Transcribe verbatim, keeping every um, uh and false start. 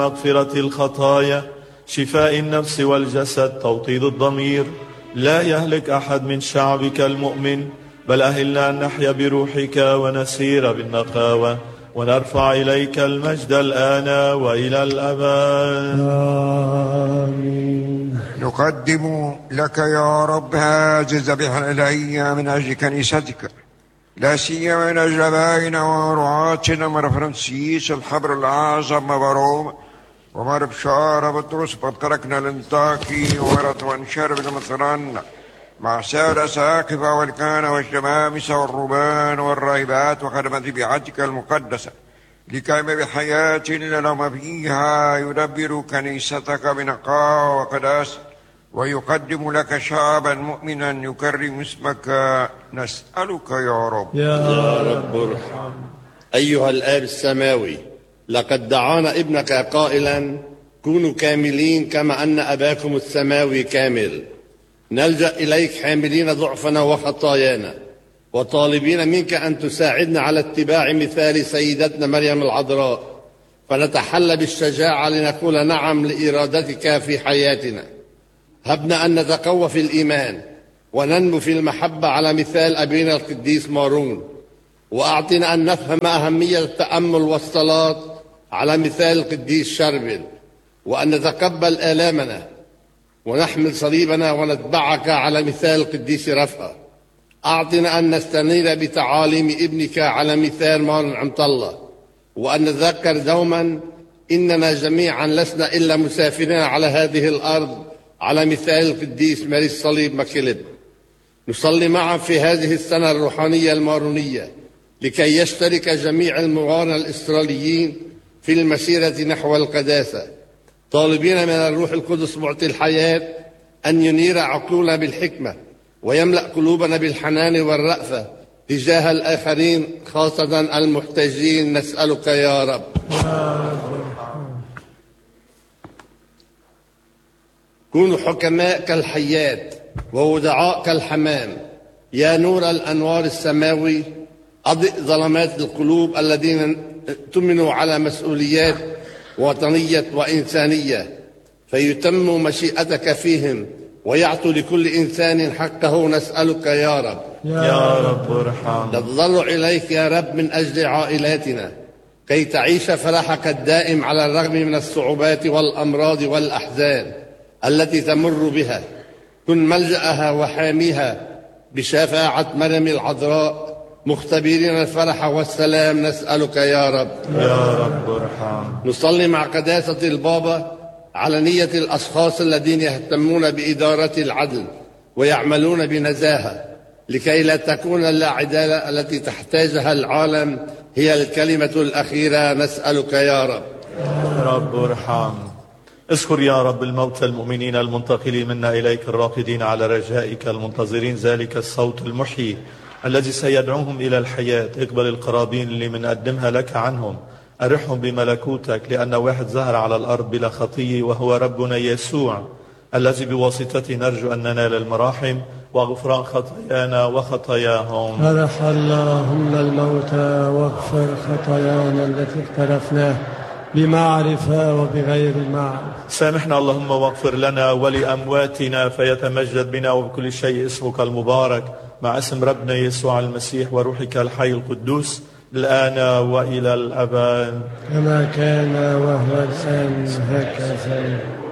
مغفرة الخطايا، شفاء النفس والجسد، توطيد الضمير. لا يهلك أحد من شعبك المؤمن، بل أهلنا أن نحيا بروحك ونسير بالنقاوة، ونرفع إليك المجد الآن وإلى الأبد. آمين. نقدم لك يا رب هذه الذبيحة الإلهية من أجل كنيستك، لا سيما من أجل آبائنا ورعاتنا مر فرانسيس الحبر الأعظم مبروم، ومر بشارة بطرس بطركنا الانطاكي ومرت وانشار بن مثران، مع سادة ساقفة والكهنة والشمامسة والربان والراهبات وخدمة بيعتك المقدسة، لكي بحياة لنا فيها يدبر كنيستك بنقاء وقداسة، ويقدم لك شعبا مؤمنا يكرم اسمك. نسألك يا رب. يا رب ارحم. أيها الآب السماوي، لقد دعانا ابنك قائلا: كونوا كاملين كما أن أباكم السماوي كامل. نلجأ إليك حاملين ضعفنا وخطايانا، وطالبين منك أن تساعدنا على اتباع مثال سيدتنا مريم العذراء، فنتحلى بالشجاعة لنقول نعم لإرادتك في حياتنا. هبنا أن نتقوى في الإيمان وننمو في المحبة على مثال أبينا القديس مارون، وأعطنا أن نفهم أهمية التأمل والصلاة على مثال القديس شربل، وأن نتقبل آلامنا ونحمل صليبنا ونتبعك على مثال القديس رفقة. أعطنا أن نستنير بتعاليم ابنك على مثال مار عمطلة، وأن نتذكر دوما إننا جميعا لسنا إلا مسافرين على هذه الأرض على مثال القديس ماري الصليب مكلب. نصلي معا في هذه السنة الروحانية المارونية لكي يشترك جميع المغارنة الإسرائيليين في المسيرة نحو القداسة، طالبين من الروح القدس معطي الحياة أن ينير عقولنا بالحكمة ويملأ قلوبنا بالحنان والرأفة تجاه الآخرين خاصة المحتاجين. نسألك يا رب. كونوا حكماء كالحيات وودعاء كالحمام، يا نور الأنوار السماوي، أضئ ظلمات القلوب الذين اؤتمنوا على مسؤوليات وطنية وإنسانية، فيتم مشيئتك فيهم ويعطوا لكل إنسان حقه. نسألك يا رب. يا رب ارحم. نتضرع إليك يا رب من أجل عائلاتنا كي تعيش فرحك الدائم على الرغم من الصعوبات والأمراض والأحزان التي تمر بها. كن ملجأها وحاميها بشفاعة مريم العذراء، مختبرين الفرح والسلام. نسألك يا رب. يا رب ارحم. نصلي مع قداسة البابا على نية الأشخاص الذين يهتمون بإدارة العدل ويعملون بنزاهة، لكي لا تكون اللاعدالة التي تحتاجها العالم هي الكلمة الأخيرة. نسألك يا رب. يا رب ارحم. اذكر يا رب الموتى المؤمنين المنتقلين منا إليك، الراقدين على رجائك، المنتظرين ذلك الصوت المحيي الذي سيدعوهم إلى الحياة. اقبل القرابين اللي منقدمها لك عنهم، أرحهم بملكوتك، لأن واحد ظهر على الأرض بلا خطية وهو ربنا يسوع، الذي بواسطته نرجو أن ننال المراحم وغفران خطايانا وخطاياهم. فرح اللهم الموتى واغفر خطايانا التي اقترفناها بمعرفة وبغير معرفة. سامحنا اللهم واغفر لنا ولأمواتنا، فيتمجد بنا وبكل شيء اسمك المبارك، مع اسم ربنا يسوع المسيح وروحك الحي القدوس، الآن وإلى الأبد، كما كان وهو الآن هكذا.